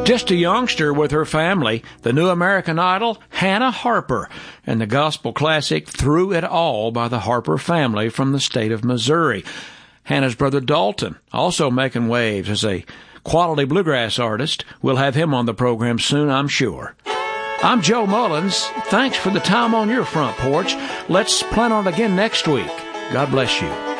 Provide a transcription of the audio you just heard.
Just a youngster with her family, the new American Idol, Hannah Harper, and the gospel classic Through It All by the Harper family from the state of Missouri. Hannah's brother Dalton, also making waves as a quality bluegrass artist. We'll have him on the program soon, I'm sure. I'm Joe Mullins. Thanks for the time on your front porch. Let's plan on it again next week. God bless you.